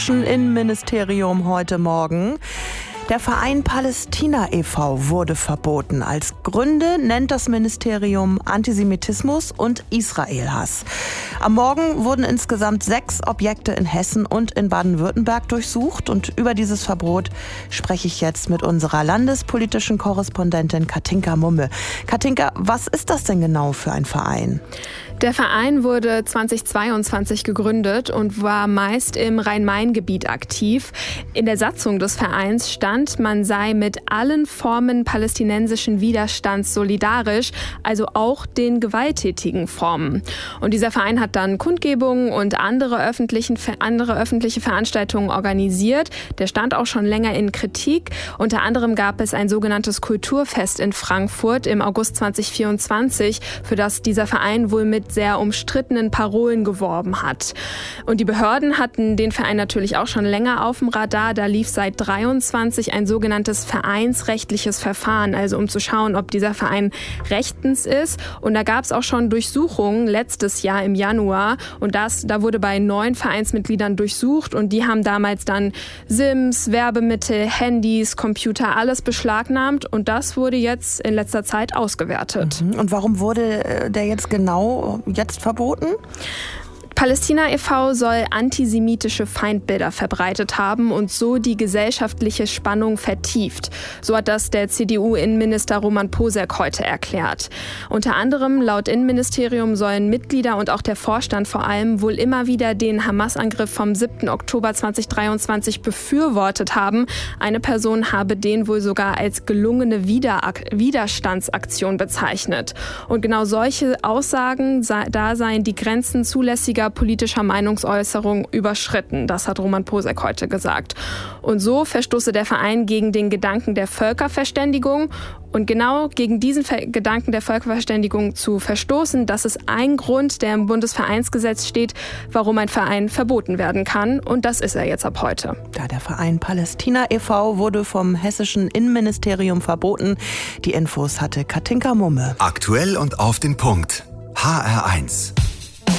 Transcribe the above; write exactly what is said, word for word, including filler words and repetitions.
Innenministerium heute Morgen. Der Verein Palästina e V wurde verboten. Als Gründe nennt das Ministerium Antisemitismus und Israelhass. Am Morgen wurden insgesamt sechs Objekte in Hessen und in Baden-Württemberg durchsucht. Und über dieses Verbot spreche ich jetzt mit unserer landespolitischen Korrespondentin Katinka Mumme. Katinka, was ist das denn genau für ein Verein? Der Verein wurde zweitausendzweiundzwanzig gegründet und war meist im Rhein-Main-Gebiet aktiv. In der Satzung des Vereins stand, man sei mit allen Formen palästinensischen Widerstands solidarisch, also auch den gewalttätigen Formen. Und dieser Verein hat dann Kundgebungen und andere, öffentlichen, andere öffentliche Veranstaltungen organisiert. Der stand auch schon länger in Kritik. Unter anderem gab es ein sogenanntes Kulturfest in Frankfurt im August zweitausendvierundzwanzig, für das dieser Verein wohl mit sehr umstrittenen Parolen geworben hat. Und die Behörden hatten den Verein natürlich auch schon länger auf dem Radar. Da lief seit dreiundzwanzig ein sogenanntes vereinsrechtliches Verfahren, also um zu schauen, ob dieser Verein rechtens ist. Und da gab es auch schon Durchsuchungen letztes Jahr im Januar. Und das, da wurde bei neun Vereinsmitgliedern durchsucht und die haben damals dann Sims, Werbemittel, Handys, Computer, alles beschlagnahmt. Und das wurde jetzt in letzter Zeit ausgewertet. Und warum wurde der jetzt genau jetzt verboten? Palästina e V soll antisemitische Feindbilder verbreitet haben und so die gesellschaftliche Spannung vertieft. So hat das der C D U-Innenminister Roman Posek heute erklärt. Unter anderem laut Innenministerium sollen Mitglieder und auch der Vorstand vor allem wohl immer wieder den Hamas-Angriff vom siebten Oktober zweitausenddreiundzwanzig befürwortet haben. Eine Person habe den wohl sogar als gelungene Widerstandsaktion bezeichnet. Und genau solche Aussagen, da seien die Grenzen zulässiger politischer Meinungsäußerung überschritten. Das hat Roman Posek heute gesagt. Und so verstoße der Verein gegen den Gedanken der Völkerverständigung. Und genau gegen diesen Ver- Gedanken der Völkerverständigung zu verstoßen, das ist ein Grund, der im Bundesvereinsgesetz steht, warum ein Verein verboten werden kann. Und das ist er jetzt ab heute. Ja, der Verein Palästina e V wurde vom hessischen Innenministerium verboten. Die Infos hatte Katinka Mumme. Aktuell und auf den Punkt. H R eins.